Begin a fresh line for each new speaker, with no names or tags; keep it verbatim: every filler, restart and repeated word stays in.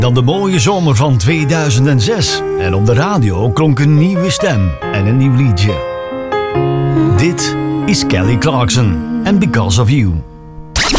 dan de mooie zomer van tweeduizend zes. En op de radio klonk een nieuwe stem en een nieuw liedje. Dit is Kelly Clarkson en Because of You.